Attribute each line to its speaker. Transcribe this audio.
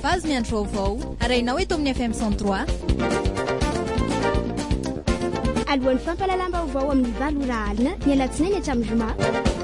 Speaker 1: fazy miandro vaovao arainao eto amin'ny FM 103
Speaker 2: alohan'ny fampalalam-baovao amin'ny 7 ora alina ny alatsinainy hatramin'ny zoma